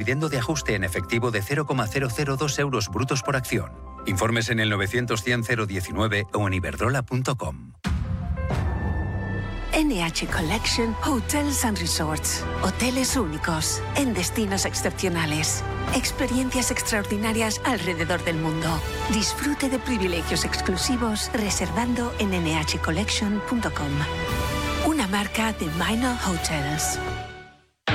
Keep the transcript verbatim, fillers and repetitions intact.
dividendo de ajuste en efectivo de cero coma cero cero dos euros brutos por acción. Informes en el novecientos cien cero diecinueve o en iberdrola punto com. N H Collection Hotels and Resorts. Hoteles únicos, en destinos excepcionales. Experiencias extraordinarias alrededor del mundo. Disfrute de privilegios exclusivos reservando en n h collection punto com. Una marca de Minor Hotels.